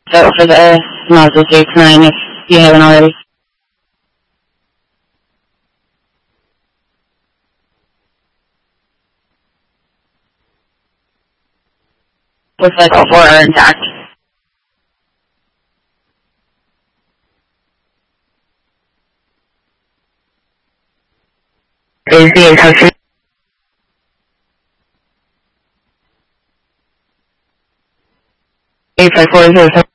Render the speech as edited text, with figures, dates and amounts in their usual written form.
So for the nozzle dates 9 if you haven't already. Looks like all 4 are intact. Is the instruction 85407?